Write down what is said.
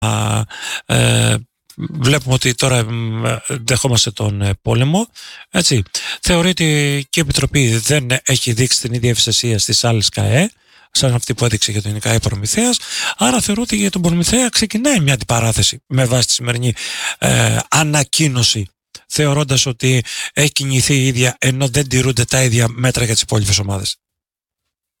βλέπουμε ότι τώρα δεχόμαστε τον πόλεμο, έτσι. Θεωρεί ότι και η Επιτροπή δεν έχει δείξει την ίδια ευαισθησία στις άλλες ΚΑΕ σαν αυτή που έδειξε για τον ΚΑΕ Προμηθέας, άρα θεωρώ ότι για τον Προμηθέα ξεκινάει μια αντιπαράθεση με βάση τη σημερινή ανακοίνωση, θεωρώντας ότι έχει κινηθεί η ίδια ενώ δεν τηρούνται τα ίδια μέτρα για τις υπόλοιπες ομάδες.